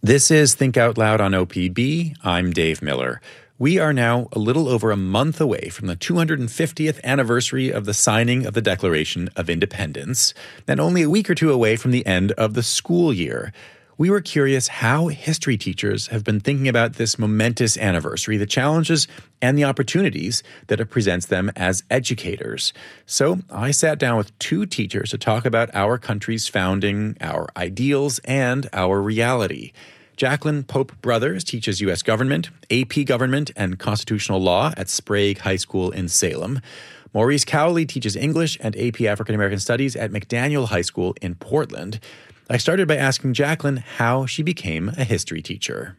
This is Think Out Loud on OPB. I'm Dave Miller. We are now a little over a month away from the 250th anniversary of the signing of the Declaration of Independence, and only a week or two away from the end of the school year. We were curious how history teachers have been thinking about this momentous anniversary, the challenges and the opportunities that it presents them as educators. So I sat down with two teachers to talk about our country's founding, our ideals, and our reality. Jacqueline Pope Brothers teaches U.S. government, AP government, and constitutional law at Sprague High School in Salem. Maurice Cowley teaches English and AP African American Studies at McDaniel High School in Portland. I started by asking Jacqueline how she became a history teacher.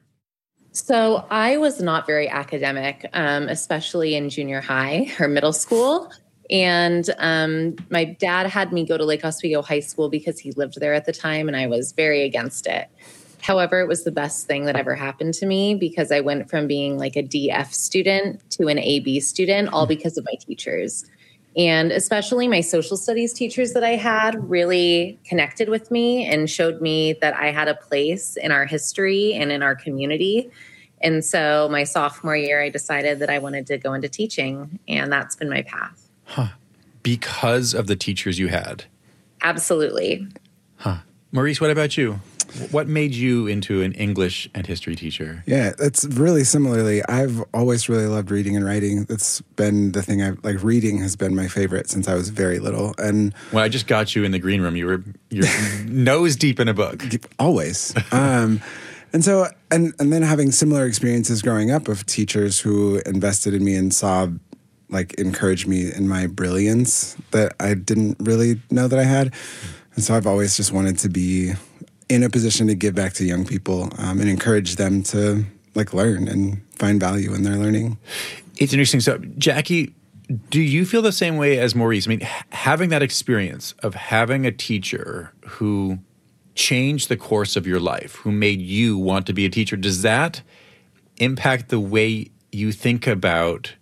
So I was not very academic, especially in junior high or middle school. And my dad had me go to Lake Oswego High School because he lived there at the time, and I was very against it. However, it was the best thing that ever happened to me because I went from being like a DF student to an AB student, all because of my teachers. And especially my social studies teachers that I had really connected with me and showed me that I had a place in our history and in our community. And so my sophomore year, I decided that I wanted to go into teaching, and that's been my path. Huh. Because of the teachers you had? Absolutely. Huh. Maurice, what about you? What made you into an English and history teacher? Yeah, it's really similarly. I've always really loved reading and writing. That's been the thing reading has been my favorite since I was very little. And when I just got you in the green room, you're nose deep in a book. Always. And so, and then having similar experiences growing up of teachers who invested in me and encouraged me in my brilliance that I didn't really know that I had. And so I've always just wanted to be in a position to give back to young people and encourage them to learn and find value in their learning. It's interesting. So, Jackie, do you feel the same way as Maurice? I mean, having that experience of having a teacher who changed the course of your life, who made you want to be a teacher, does that impact the way you think about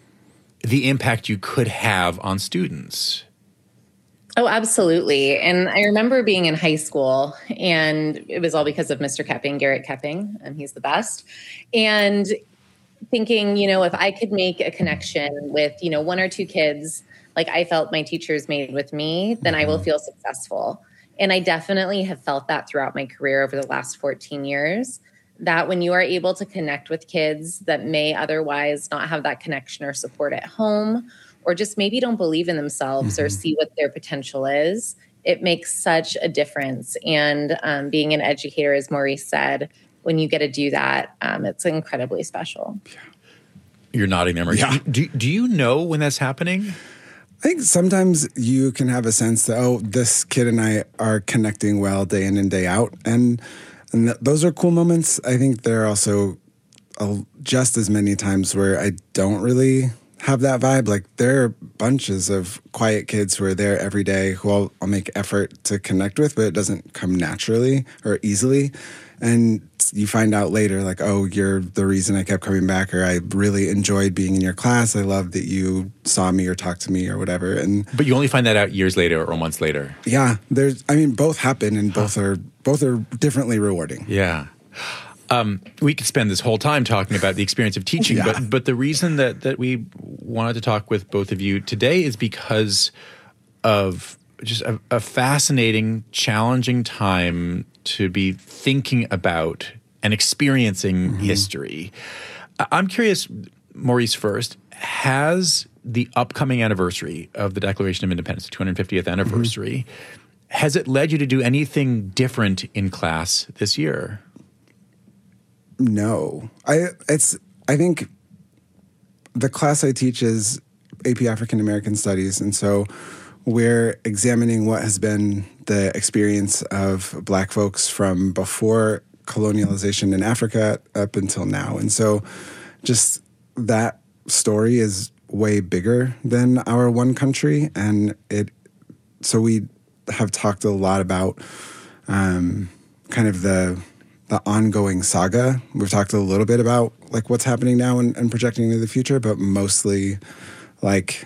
the impact you could have on students? Oh, absolutely. And I remember being in high school, and it was all because of Mr. Kepping, Garrett Kepping, and he's the best. And thinking, if I could make a connection with, one or two kids like I felt my teachers made with me, then I will feel successful. And I definitely have felt that throughout my career over the last 14 years, that when you are able to connect with kids that may otherwise not have that connection or support at home, or just maybe don't believe in themselves or see what their potential is, it makes such a difference. And being an educator, as Maurice said, when you get to do that, it's incredibly special. You're nodding there, Maurice. Yeah. Do you know when that's happening? I think sometimes you can have a sense that, this kid and I are connecting well day in and day out. And those are cool moments. I think there are also just as many times where I don't really have that vibe. There are bunches of quiet kids who are there every day who I'll make effort to connect with, but it doesn't come naturally or easily. And you find out later, you're the reason I kept coming back, or I really enjoyed being in your class. I love that you saw me or talked to me or whatever. But you only find that out years later or months later. Yeah, both happen, and both are differently rewarding. Yeah. We could spend this whole time talking about the experience of teaching, but the reason that we wanted to talk with both of you today is because of just a fascinating, challenging time to be thinking about and experiencing history. I'm curious, Maurice, first, has the upcoming anniversary of the Declaration of Independence, the 250th anniversary, has it led you to do anything different in class this year? No. I think the class I teach is AP African American Studies, and so we're examining what has been the experience of Black folks from before colonialization in Africa up until now. And so just that story is way bigger than our one country, and so we have talked a lot about kind of the ongoing saga. We've talked a little bit about what's happening now and projecting into the future, but mostly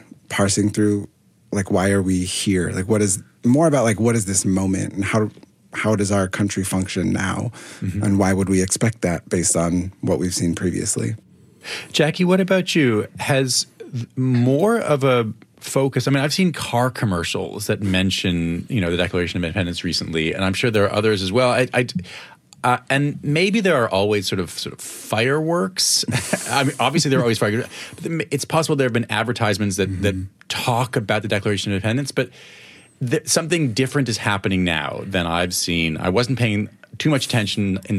parsing through why are we here? What is more about what is this moment, and how how does our country function now? And why would we expect that based on what we've seen previously? Jackie, what about you? Has more of a focus, I mean, I've seen car commercials that mention, the Declaration of Independence recently, and I'm sure there are others as well. And maybe there are always sort of fireworks. I mean, obviously there are always fireworks. But it's possible there have been advertisements that talk about the Declaration of Independence, but something different is happening now than I've seen. I wasn't paying too much attention in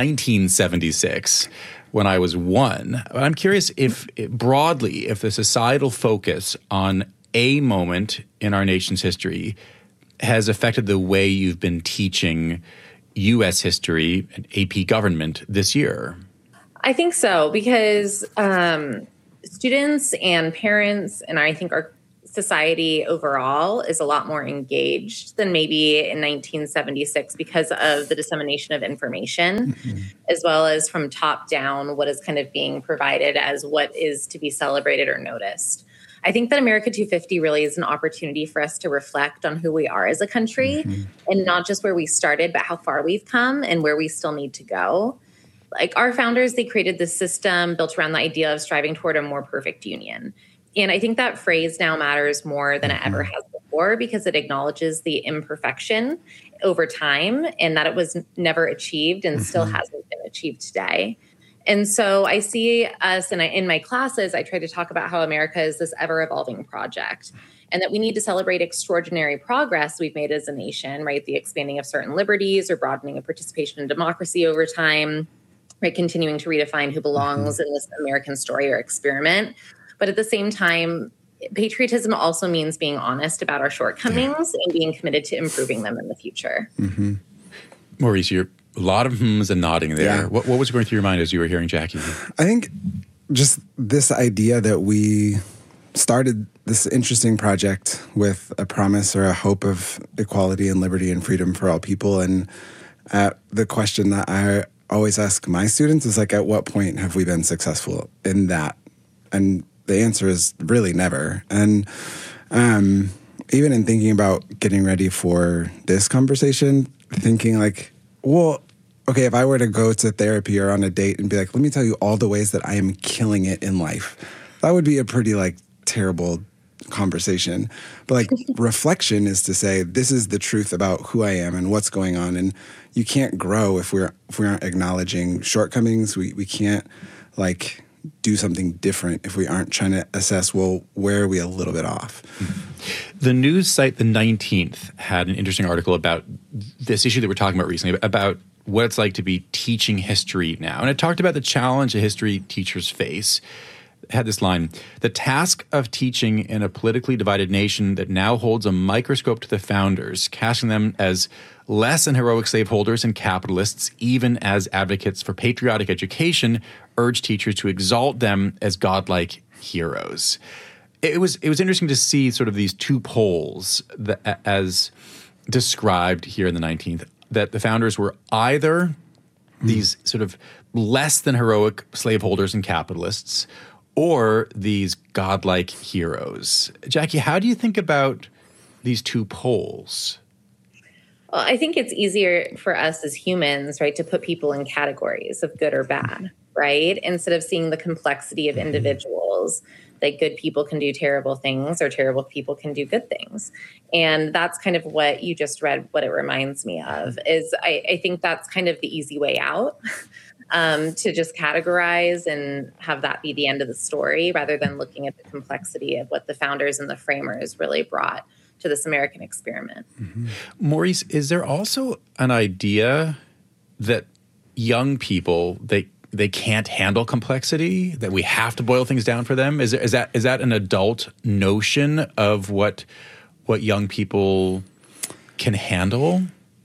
1976 when I was 1. I'm curious if broadly, if the societal focus on a moment in our nation's history has affected the way you've been teaching U.S. history and AP government this year. I think so, because students and parents, and I think our society overall, is a lot more engaged than maybe in 1976 because of the dissemination of information, as well as from top down, what is kind of being provided as what is to be celebrated or noticed. I think that America 250 really is an opportunity for us to reflect on who we are as a country, and not just where we started, but how far we've come and where we still need to go. Like our founders, they created this system built around the idea of striving toward a more perfect union. And I think that phrase now matters more than it ever has before, because it acknowledges the imperfection over time and that it was never achieved and still hasn't been achieved today. And so I see us, and in my classes, I try to talk about how America is this ever-evolving project, and that we need to celebrate extraordinary progress we've made as a nation, right? The expanding of certain liberties or broadening of participation in democracy over time, right? Continuing to redefine who belongs in this American story or experiment. But at the same time, patriotism also means being honest about our shortcomings and being committed to improving them in the future. Maurice, you're a lot of hmms and nodding there. Yeah. What was going through your mind as you were hearing Jackie? I think just this idea that we started this interesting project with a promise or a hope of equality and liberty and freedom for all people. And the question that I always ask my students is like, at what point have we been successful in that? And the answer is really never. And even in thinking about getting ready for this conversation, thinking like, well, okay, if I were to go to therapy or on a date and be like, let me tell you all the ways that I am killing it in life, that would be a pretty terrible conversation. But reflection is to say, this is the truth about who I am and what's going on. And you can't grow if we aren't acknowledging shortcomings. We can't do something different if we aren't trying to assess, well, where are we a little bit off? The news site The 19th had an interesting article about this issue that we're talking about recently, about what it's like to be teaching history now. And it talked about the challenge that history teachers face. It had this line: "The task of teaching in a politically divided nation that now holds a microscope to the founders, casting them as less than heroic slaveholders and capitalists, even as advocates for patriotic education, urge teachers to exalt them as godlike heroes." It was interesting to see sort of these two poles that, as described here in the 19th, that the founders were either these sort of less than heroic slaveholders and capitalists, or these godlike heroes. Jackie, how do you think about these two poles? Well, I think it's easier for us as humans, right, to put people in categories of good or bad, right? Instead of seeing the complexity of individuals, that good people can do terrible things or terrible people can do good things. And that's kind of what you just read, what it reminds me of, is I think that's kind of the easy way out. To just categorize and have that be the end of the story, rather than looking at the complexity of what the founders and the framers really brought to this American experiment. Maurice, is there also an idea that young people, they can't handle complexity, that we have to boil things down for them? Is that an adult notion of what young people can handle?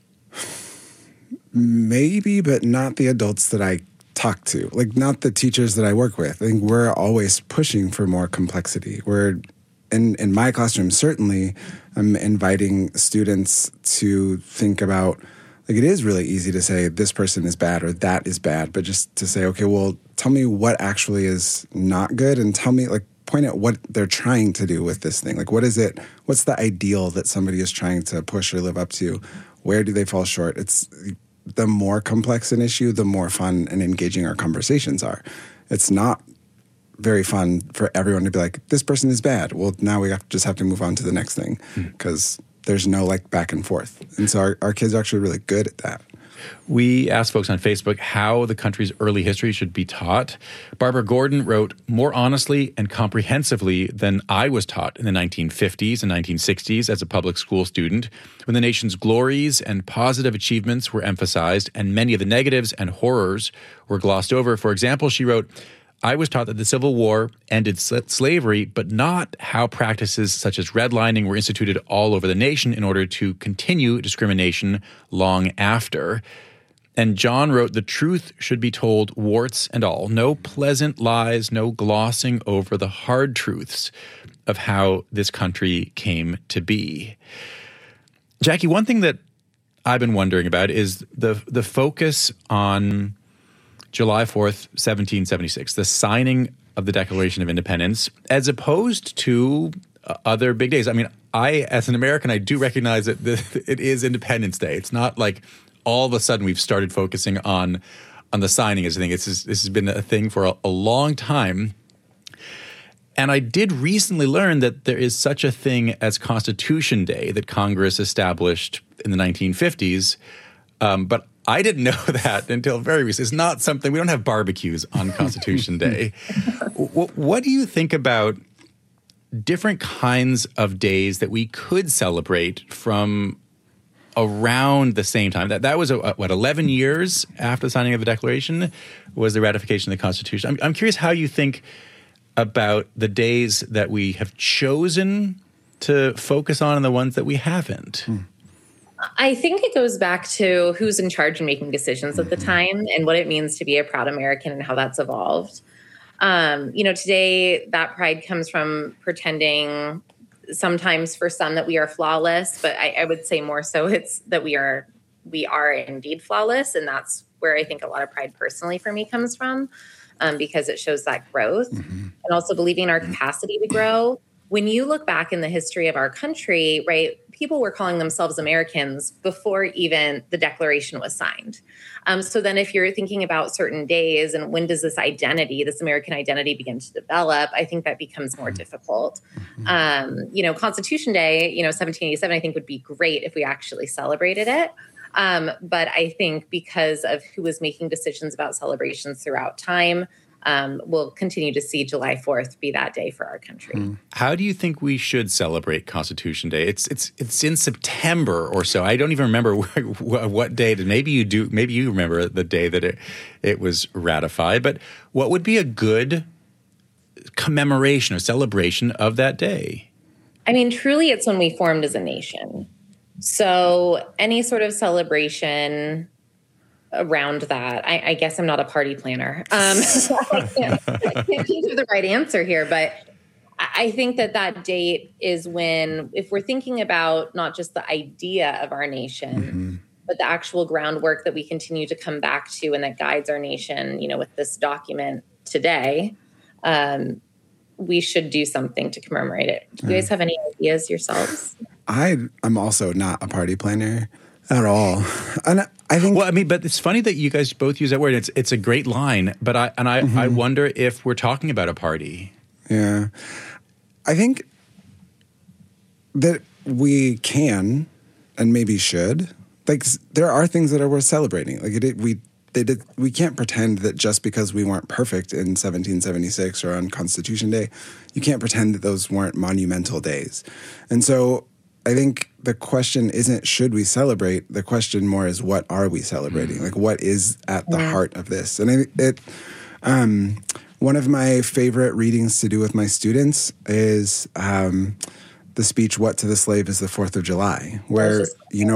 Maybe, but not the adults that I talk to, not the teachers that I work with. I think we're always pushing for more complexity. We're in my classroom, certainly, I'm inviting students to think about, it is really easy to say this person is bad or that is bad, but just to say, okay, well, tell me what actually is not good, and tell me, point at what they're trying to do with this thing. What is it? What's the ideal that somebody is trying to push or live up to? Where do they fall short? It's the more complex an issue, the more fun and engaging our conversations are. It's not very fun for everyone to be like, this person is bad. Well, now we just have to move on to the next thing because there's no like back and forth. And so our kids are actually really good at that. We asked folks on Facebook how the country's early history should be taught. Barbara Gordon wrote, more honestly and comprehensively than I was taught in the 1950s and 1960s as a public school student, when the nation's glories and positive achievements were emphasized and many of the negatives and horrors were glossed over. For example, she wrote, I was taught that the Civil War ended slavery, but not how practices such as redlining were instituted all over the nation in order to continue discrimination long after. And John wrote, the truth should be told, warts and all. No pleasant lies, no glossing over the hard truths of how this country came to be. Jackie, one thing that I've been wondering about is the focus on July 4th, 1776, the signing of the Declaration of Independence, as opposed to other big days. I mean, as an American, I do recognize that it is Independence Day. It's not like all of a sudden we've started focusing on the signing as a thing. This has been a thing for a long time. And I did recently learn that there is such a thing as Constitution Day that Congress established in the 1950s. But I didn't know that until very recently. It's not something – we don't have barbecues on Constitution Day. What do you think about different kinds of days that we could celebrate from around the same time? That was, 11 years after the signing of the Declaration was the ratification of the Constitution. I'm curious how you think about the days that we have chosen to focus on and the ones that we haven't. I think it goes back to who's in charge and making decisions at the time and what it means to be a proud American and how that's evolved. Today that pride comes from pretending sometimes for some that we are flawless, but I would say more so it's that we are indeed flawless. And that's where I think a lot of pride personally for me comes from, because it shows that growth and also believing in our capacity to grow. When you look back in the history of our country, right, people were calling themselves Americans before even the Declaration was signed. So then if you're thinking about certain days and when does this American identity begin to develop, I think that becomes more difficult. Constitution Day, 1787, I think would be great if we actually celebrated it. But I think because of who was making decisions about celebrations throughout time, we'll continue to see July 4th be that day for our country. How do you think we should celebrate Constitution Day? It's in September or so. I don't even remember what day. Maybe you do. Maybe you remember the day that it was ratified. But what would be a good commemoration or celebration of that day? I mean, truly, it's when we formed as a nation. So any sort of celebration around that. I guess I'm not a party planner. I can't give you the right answer here, but I think that date is when, if we're thinking about not just the idea of our nation, but the actual groundwork that we continue to come back to and that guides our nation, with this document today, we should do something to commemorate it. Do you guys have any ideas yourselves? I'm also not a party planner at all. And I think, but it's funny that you guys both use that word. It's a great line, but I wonder if we're talking about a party. Yeah. I think that we can and maybe should. Like, there are things that are worth celebrating. Like, we can't pretend that just because we weren't perfect in 1776 or on Constitution Day, you can't pretend that those weren't monumental days. And so I think the question isn't should we celebrate? The question more is what are we celebrating? Like, what is at the heart of this? And one of my favorite readings to do with my students is the speech "What to the Slave is the 4th of July," where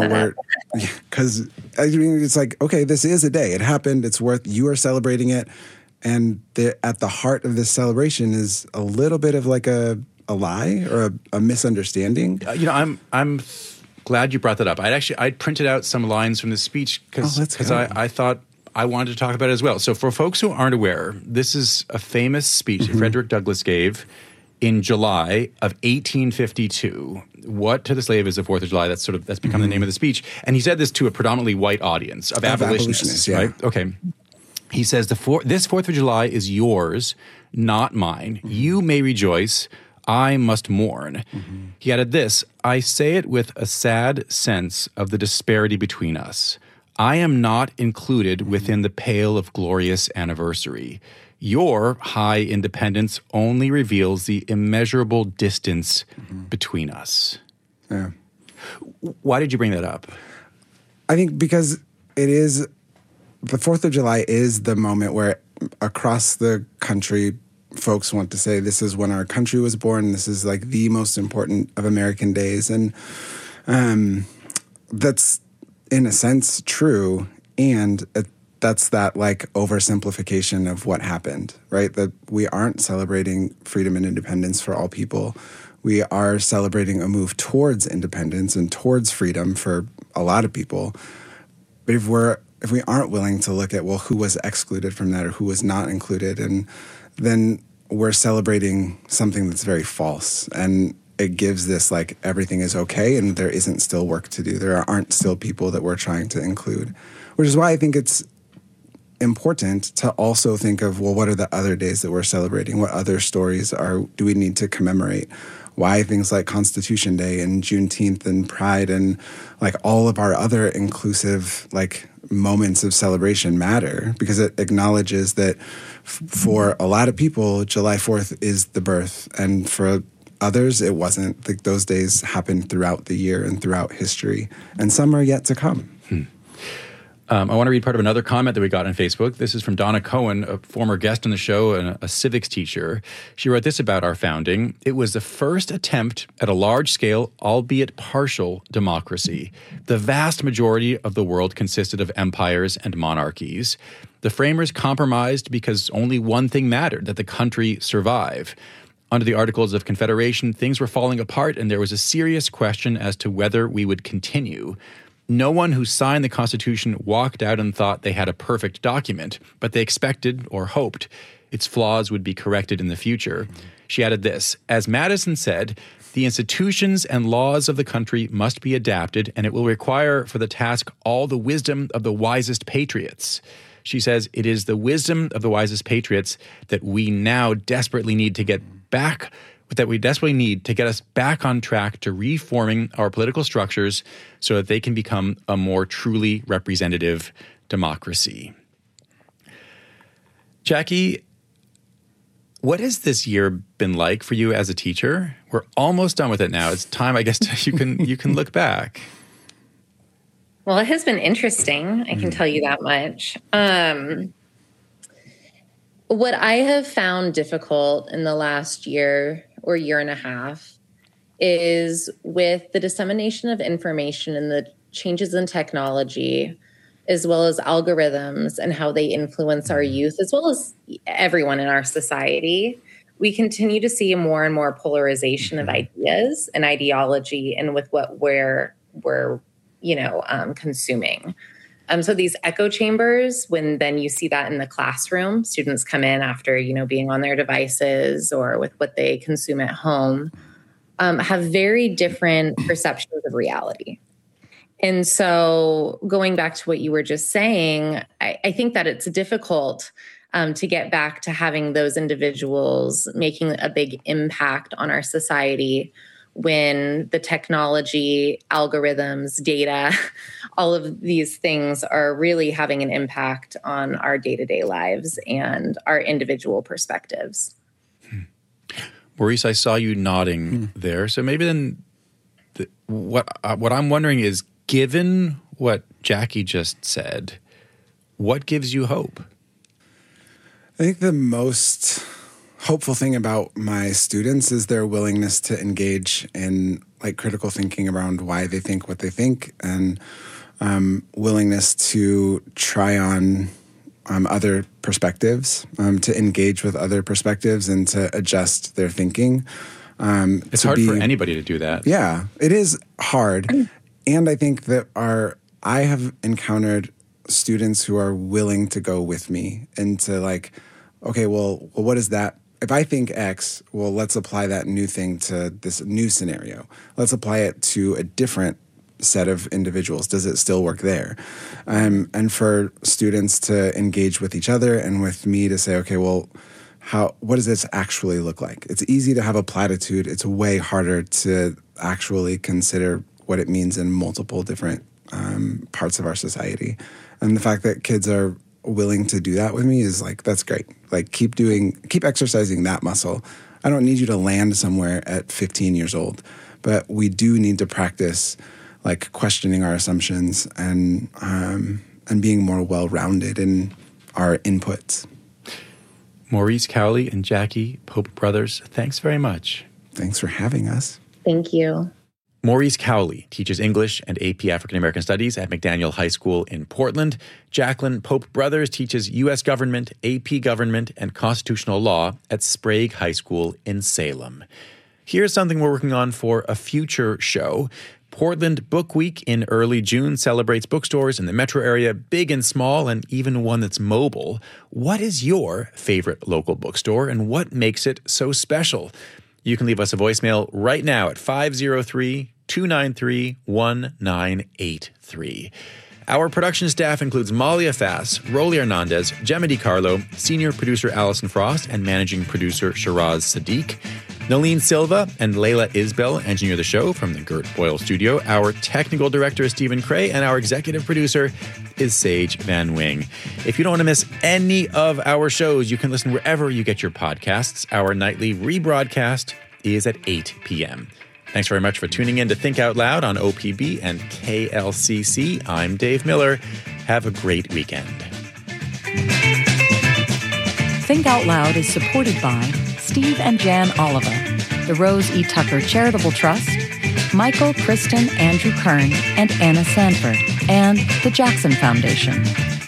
because it's like, okay, this is a day. It happened. It's you are celebrating it, and at the heart of this celebration is a little bit of like a lie or a misunderstanding. I'm glad you brought that up. I printed out some lines from the speech because I thought I wanted to talk about it as well. So for folks who aren't aware, this is a famous speech that Frederick Douglass gave in July of 1852. What to the slave is the 4th of July? That's become the name of the speech. And he said this to a predominantly white audience of abolitionists, yeah. right? Okay. He says, this 4th of July is yours, not mine. You may rejoice. I must mourn. He added this, I say it with a sad sense of the disparity between us. I am not included within the pale of glorious anniversary. Your high independence only reveals the immeasurable distance between us. Yeah. Why did you bring that up? I think because it is, the 4th of July is the moment where across the country, folks want to say this is when our country was born. This is like the most important of American days. And that's in a sense true. And that's that like oversimplification of what happened, right? That we aren't celebrating freedom and independence for all people. We are celebrating a move towards independence and towards freedom for a lot of people. But if we aren't willing to look at, well, who was excluded from that or who was not included, and then we're celebrating something that's very false. And it gives this like everything is okay and there isn't still work to do. There aren't still people that we're trying to include, which is why I think it's important to also think of, well, what are the other days that we're celebrating? What other stories do we need to commemorate? Why things like Constitution Day and Juneteenth and Pride and like all of our other inclusive like moments of celebration matter, because it acknowledges that for a lot of people, July 4th is the birth, and for others, it wasn't. Like those days happened throughout the year and throughout history, and some are yet to come. I want to read part of another comment that we got on Facebook. This is from Donna Cohen, a former guest on the show and a civics teacher. She wrote this about our founding. It was the first attempt at a large-scale, albeit partial, democracy. The vast majority of the world consisted of empires and monarchies. The framers compromised because only one thing mattered, that the country survive. Under the Articles of Confederation, things were falling apart, and there was a serious question as to whether we would continue. No one who signed the Constitution walked out and thought they had a perfect document, but they expected or hoped its flaws would be corrected in the future. She added this, as Madison said, the institutions and laws of the country must be adapted, and it will require for the task all the wisdom of the wisest patriots. She says, it is the wisdom of the wisest patriots that we now desperately need to get us back on track to reforming our political structures so that they can become a more truly representative democracy. Jackie, what has this year been like for you as a teacher? We're almost done with it now. It's time, I guess, you can look back. Well, it has been interesting. I can tell you that much. What I have found difficult in the last year or year and a half is with the dissemination of information and the changes in technology, as well as algorithms and how they influence our youth, as well as everyone in our society, we continue to see more and more polarization of ideas and ideology and with what we're consuming. So these echo chambers, when then you see that in the classroom, students come in after, being on their devices or with what they consume at home, have very different perceptions of reality. And so going back to what you were just saying, I think that it's difficult to get back to having those individuals making a big impact on our society when the technology, algorithms, data, all of these things are really having an impact on our day-to-day lives and our individual perspectives. Maurice, I saw you nodding there. So maybe then what I'm wondering is, given what Jackie just said, what gives you hope? I think the most hopeful thing about my students is their willingness to engage in like critical thinking around why they think what they think, and willingness to try on other perspectives, to engage with other perspectives and to adjust their thinking. It's hard for anybody to do that. Yeah, it is hard. And I think that I have encountered students who are willing to go with me and to like, okay, well, what does that if I think X, well, let's apply that new thing to this new scenario. Let's apply it to a different set of individuals. Does it still work there? And for students to engage with each other and with me to say, okay, well, what does this actually look like? It's easy to have a platitude. It's way harder to actually consider what it means in multiple different parts of our society. And the fact that kids are willing to do that with me is like, that's great. Like, keep exercising that muscle. I don't need you to land somewhere at 15 years old, but we do need to practice like questioning our assumptions and being more well-rounded in our inputs. Maurice Cowley and Jackie Pope Brothers, thanks very much. Thanks for having us. Thank you. Maurice Cowley teaches English and AP African American Studies at McDaniel High School in Portland. Jacqueline Pope Brothers teaches U.S. Government, AP Government, and Constitutional Law at Sprague High School in Salem. Here's something we're working on for a future show. Portland Book Week in early June celebrates bookstores in the metro area, big and small, and even one that's mobile. What is your favorite local bookstore, and what makes it so special? You can leave us a voicemail right now at 503-293-1983. Our production staff includes Malia Fass, Rolly Hernandez, Gemma DiCarlo, senior producer Allison Frost, and managing producer Shiraz Sadiq. Nalene Silva and Layla Isbell engineer the show from the Gert Boyle studio. Our technical director is Stephen Cray, and our executive producer is Sage Van Wing. If you don't want to miss any of our shows, you can listen wherever you get your podcasts. Our nightly rebroadcast is at 8 p.m. Thanks very much for tuning in to Think Out Loud on OPB and KLCC. I'm Dave Miller. Have a great weekend. Think Out Loud is supported by Steve and Jan Oliva, the Rose E. Tucker Charitable Trust, Michael, Kristen, Andrew Kern, and Anna Sanford, and the Jackson Foundation.